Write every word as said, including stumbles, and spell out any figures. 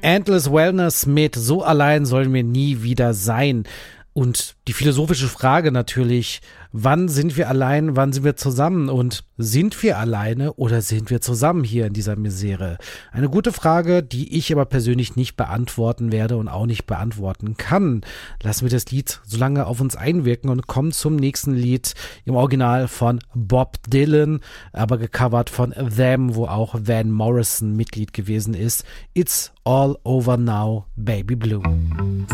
Endless Wellness mit So allein sollen wir nie wieder sein. Und die philosophische Frage natürlich, wann sind wir allein, wann sind wir zusammen und sind wir alleine oder sind wir zusammen hier in dieser Misere? Eine gute Frage, die ich aber persönlich nicht beantworten werde und auch nicht beantworten kann. Lassen wir das Lied so lange auf uns einwirken und kommen zum nächsten Lied im Original von Bob Dylan, aber gecovert von Them, wo auch Van Morrison Mitglied gewesen ist. It's All Over Now, Baby Blue.